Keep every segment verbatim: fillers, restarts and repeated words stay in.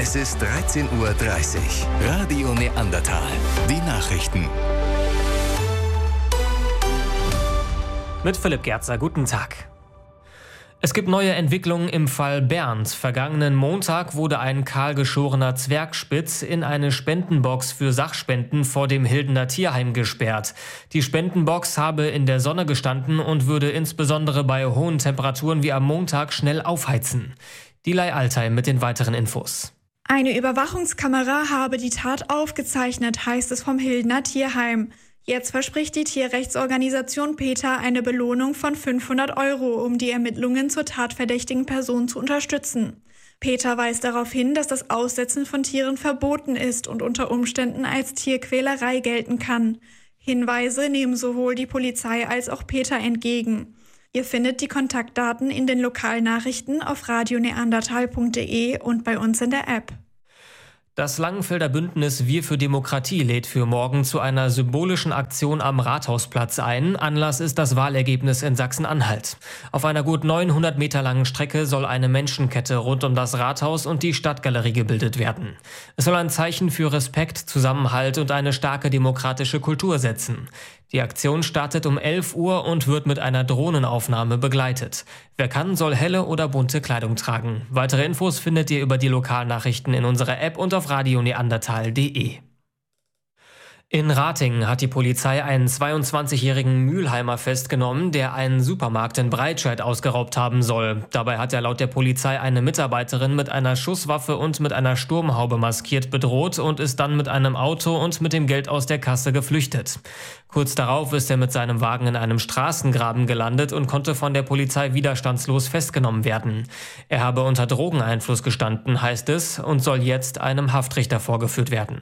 Es ist dreizehn Uhr dreißig. Radio Neandertal. Die Nachrichten. Mit Philipp Gerzer, guten Tag. Es gibt neue Entwicklungen im Fall Bernd. Vergangenen Montag wurde ein kahlgeschorener Zwergspitz in eine Spendenbox für Sachspenden vor dem Hildener Tierheim gesperrt. Die Spendenbox habe in der Sonne gestanden und würde insbesondere bei hohen Temperaturen wie am Montag schnell aufheizen. Dilay Altheim mit den weiteren Infos. Eine Überwachungskamera habe die Tat aufgezeichnet, heißt es vom Hildener Tierheim. Jetzt verspricht die Tierrechtsorganisation PETA eine Belohnung von fünfhundert Euro, um die Ermittlungen zur tatverdächtigen Person zu unterstützen. PETA weist darauf hin, dass das Aussetzen von Tieren verboten ist und unter Umständen als Tierquälerei gelten kann. Hinweise nehmen sowohl die Polizei als auch PETA entgegen. Ihr findet die Kontaktdaten in den Lokalnachrichten auf radio neandertal punkt de und bei uns in der App. Das Langenfelder Bündnis Wir für Demokratie lädt für morgen zu einer symbolischen Aktion am Rathausplatz ein. Anlass ist das Wahlergebnis in Sachsen-Anhalt. Auf einer gut neunhundert Meter langen Strecke soll eine Menschenkette rund um das Rathaus und die Stadtgalerie gebildet werden. Es soll ein Zeichen für Respekt, Zusammenhalt und eine starke demokratische Kultur setzen. Die Aktion startet um elf Uhr und wird mit einer Drohnenaufnahme begleitet. Wer kann, soll helle oder bunte Kleidung tragen. Weitere Infos findet ihr über die Lokalnachrichten in unserer App und auf radio neandertal punkt de. In Ratingen hat die Polizei einen zweiundzwanzigjährigen Mülheimer festgenommen, der einen Supermarkt in Breitscheid ausgeraubt haben soll. Dabei hat er laut der Polizei eine Mitarbeiterin mit einer Schusswaffe und mit einer Sturmhaube maskiert bedroht und ist dann mit einem Auto und mit dem Geld aus der Kasse geflüchtet. Kurz darauf ist er mit seinem Wagen in einem Straßengraben gelandet und konnte von der Polizei widerstandslos festgenommen werden. Er habe unter Drogeneinfluss gestanden, heißt es, und soll jetzt einem Haftrichter vorgeführt werden.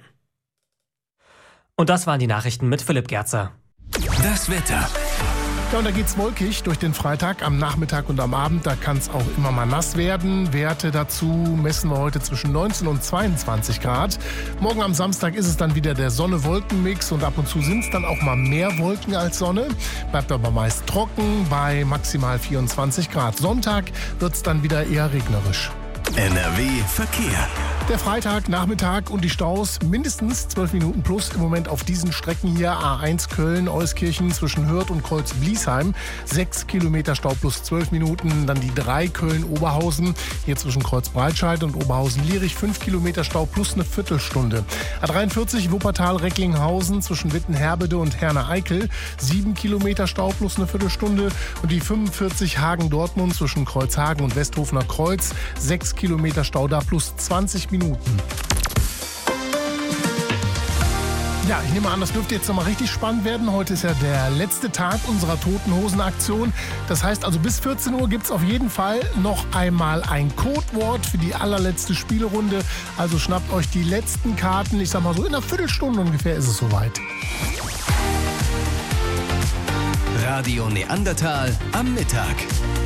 Und das waren die Nachrichten mit Philipp Gerzer. Das Wetter. Ja, und da geht's wolkig durch den Freitag am Nachmittag und am Abend. Da kann es auch immer mal nass werden. Werte dazu messen wir heute zwischen neunzehn und zweiundzwanzig Grad. Morgen am Samstag ist es dann wieder der Sonne-Wolken-Mix und ab und zu sind es dann auch mal mehr Wolken als Sonne. Bleibt aber meist trocken bei maximal vierundzwanzig Grad. Sonntag wird es dann wieder eher regnerisch. N R W Verkehr. Der Freitag, Nachmittag und die Staus mindestens zwölf Minuten plus im Moment auf diesen Strecken hier. A eins Köln, Euskirchen zwischen Hürth und Kreuz-Bliesheim. sechs Kilometer Stau plus zwölf Minuten. Dann die drei Köln-Oberhausen. Hier zwischen Kreuz-Breitscheid und Oberhausen-Lierich. fünf Kilometer Stau plus eine Viertelstunde. A dreiundvierzig Wuppertal-Recklinghausen zwischen Wittenherbede und Herne-Eickel. sieben Kilometer Stau plus eine Viertelstunde. Und die fünfundvierzig Hagen-Dortmund zwischen Kreuzhagen und Westhofener Kreuz. sechs Kilometer Stau da plus zwanzig Minuten. Ja, ich nehme an, das dürfte jetzt nochmal richtig spannend werden. Heute ist ja der letzte Tag unserer Toten-Hosen-Aktion. Das heißt also, bis vierzehn Uhr gibt es auf jeden Fall noch einmal ein Codewort für die allerletzte Spielrunde. Also schnappt euch die letzten Karten. Ich sag mal so, in einer Viertelstunde ungefähr ist es soweit. Radio Neandertal am Mittag.